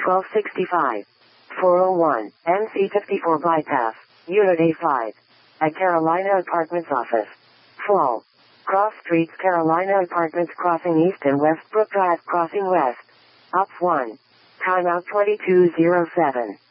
1265. 401, NC54 bypass, Unit A5. At Carolina Apartments office. Flow. Cross streets Carolina Apartments crossing east and Westbrook Drive crossing west. Ops 1. Timeout 2207.